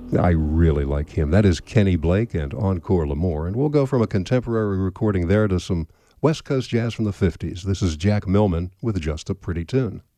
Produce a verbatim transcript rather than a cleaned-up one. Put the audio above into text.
I really like him. That is Kenny Blake and Encore L'Amour. And we'll go from a contemporary recording there to some West Coast jazz from the fifties. This is Jack Millman with Just a Pretty Tune.